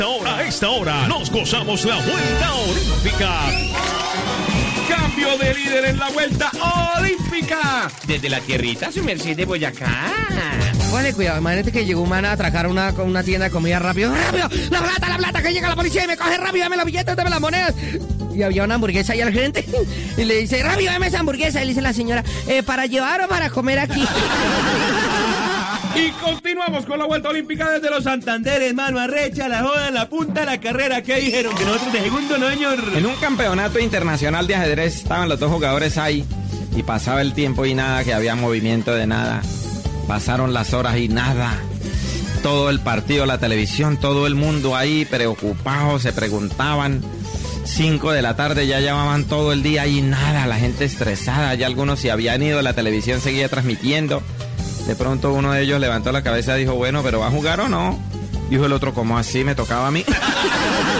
A esta hora nos gozamos la vuelta olímpica. Cambio de líder en la vuelta olímpica. Desde la tierrita, su merced de Boyacá. Vale, cuidado, imagínate que llegó un man a atracar una tienda de comida rápido. ¡Rápido! ¡La plata! ¡Que llega la policía y me coge rápido! ¡Dame los billetes, dame las monedas! Y había una hamburguesa ahí al gerente. Y le dice, rápido, dame esa hamburguesa. Y le dice la señora, ¿para llevar o para comer aquí? Y continuamos con la vuelta olímpica desde los Santanderes, mano arrecha, la joda, la punta, la carrera. ¿Qué dijeron? ¿Que nosotros de segundo, no, señor? En un campeonato internacional de ajedrez estaban los dos jugadores ahí y pasaba el tiempo y nada, que había movimiento de nada. Pasaron las horas y nada. Todo el partido, la televisión, todo el mundo ahí preocupado, se preguntaban. 5 de la tarde ya llevaban todo el día y nada, la gente estresada. Ya algunos se habían ido, la televisión seguía transmitiendo. De pronto uno de ellos levantó la cabeza y dijo, bueno, ¿pero va a jugar o no? Dijo el otro, ¿cómo así? ¿Me tocaba a mí?